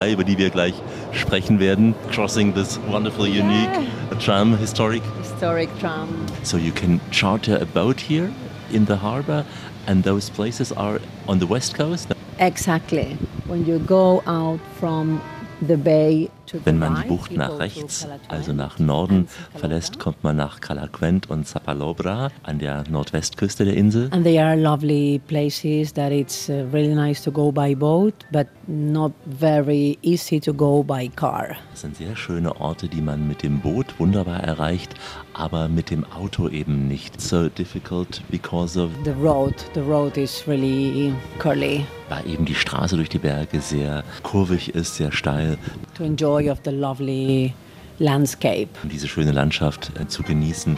über die wir gleich sprechen werden. Crossing this wonderful, unique tram, historic tram. So you can charter a boat here in the harbor, and those places are on the west coast? Exactly. When you go out from the bay to the Wenn man die right, Bucht you nach go to rechts, Calatrava also nach Norden and Zapalobra. verlässt, kommt man nach Calaquent und Zapalobra an der Nordwestküste der Insel. And they are lovely places that it's really nice to go by boat, but not very easy to go by car. Das sind sehr schöne Orte, die man mit dem Boot wunderbar erreicht, aber mit dem Auto eben nicht. So difficult because of The road is really curly. weil eben die Straße durch die Berge sehr kurvig ist, sehr steil, To enjoy of the lovely landscape. um diese schöne Landschaft zu genießen.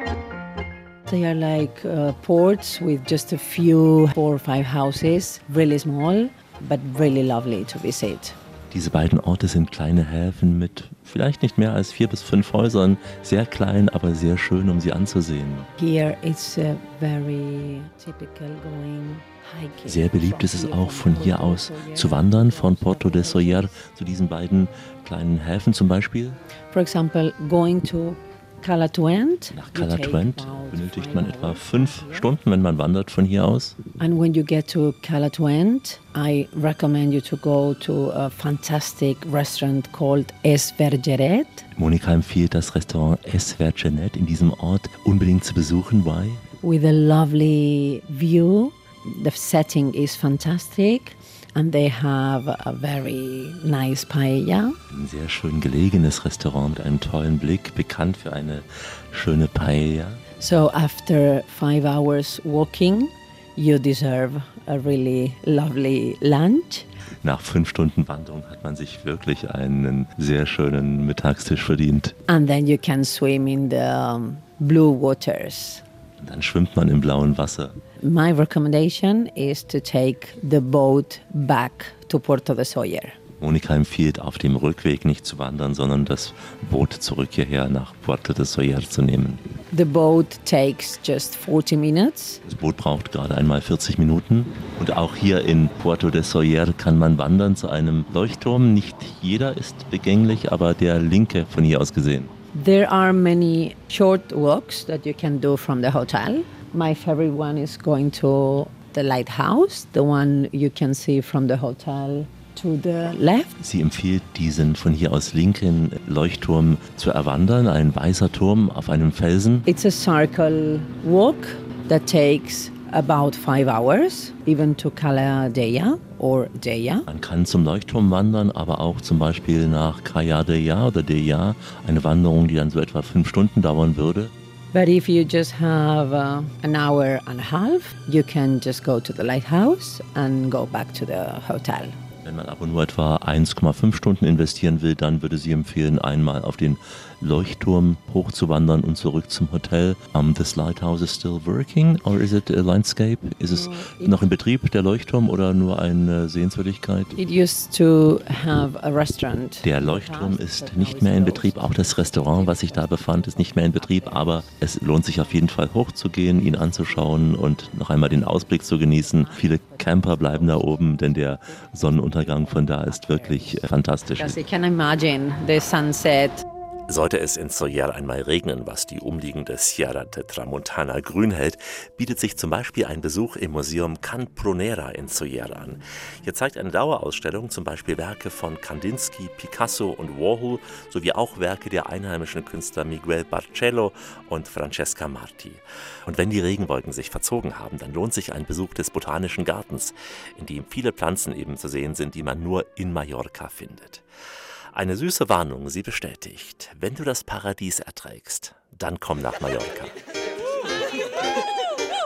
They are like ports with just a few 4 or 5 houses, really small, but really lovely to visit. Diese beiden Orte sind kleine Häfen mit vielleicht nicht mehr als 4 bis 5 Häusern, sehr klein, aber sehr schön, um sie anzusehen. Here it's very typical going hiking. Sehr beliebt ist es auch, von hier aus zu wandern, von Porto de Soller zu diesen beiden kleinen Häfen zum Beispiel. For example, going to Calatuent. Nach Calatrava benötigt man etwa 5 Stunden, wenn man wandert von hier aus. And when you get to Calatuent, I recommend you to go to a fantastic restaurant called Es Vergeret. Monika empfiehlt das Restaurant Es Vergenet in diesem Ort unbedingt zu besuchen, weil With a lovely view. The setting is fantastic and they have a very nice paella. ein sehr schön gelegenes Restaurant mit einem tollen Blick, bekannt für eine schöne Paella. So after 5 hours walking, you deserve a really lovely lunch. Nach 5 Stunden Wanderung hat man sich wirklich einen sehr schönen Mittagstisch verdient. And then you can swim in the blue waters. Und dann schwimmt man im blauen Wasser. My recommendation is to take the boat back to Puerto de Soller. Monika empfiehlt, auf dem Rückweg nicht zu wandern, sondern das Boot zurück hierher nach Puerto de Soller zu nehmen. The boat takes just 40 minutes. Das Boot braucht gerade einmal 40 Minuten. Und auch hier in Puerto de Soller kann man wandern zu einem Leuchtturm. Nicht jeder ist begänglich, aber der linke von hier aus gesehen. There are many short walks that you can do from the hotel. My favorite one is going to the lighthouse, the one you can see from the hotel to the left. Sie empfiehlt, diesen von hier aus linken Leuchtturm zu erwandern, ein weißer Turm auf einem Felsen. It's a circle walk that takes about 5 hours, even to Cala Dea or Dea. Man kann zum Leuchtturm wandern, aber auch zum Beispiel nach Caya Dea oder Dea, eine Wanderung, die dann so etwa 5 Stunden dauern würde. But if you just have an hour and a half, you can just go to the lighthouse and go back to the hotel. Wenn man aber nur etwa 1,5 Stunden investieren will, dann würde sie empfehlen, einmal auf den Leuchtturm hochzuwandern und zurück zum Hotel. This lighthouse is still working or is it a landscape? Ist es noch in Betrieb, der Leuchtturm, oder nur eine Sehenswürdigkeit? It used to have a restaurant. Der Leuchtturm ist nicht mehr in Betrieb, auch das Restaurant, was sich da befand, ist nicht mehr in Betrieb, aber es lohnt sich auf jeden Fall hochzugehen, ihn anzuschauen und noch einmal den Ausblick zu genießen. Viele Camper bleiben da oben, denn der Sonnenuntergang von da ist wirklich fantastisch. Because you can imagine the sunset. Sollte es in Soller einmal regnen, was die umliegende Sierra de Tramontana grün hält, bietet sich zum Beispiel ein Besuch im Museum Can Prunera in Soller an. Hier zeigt eine Dauerausstellung zum Beispiel Werke von Kandinsky, Picasso und Warhol sowie auch Werke der einheimischen Künstler Miguel Barcello und Francesca Marti. Und wenn die Regenwolken sich verzogen haben, dann lohnt sich ein Besuch des Botanischen Gartens, in dem viele Pflanzen eben zu sehen sind, die man nur in Mallorca findet. Eine süße Warnung, sie bestätigt, wenn du das Paradies erträgst, dann komm nach Mallorca.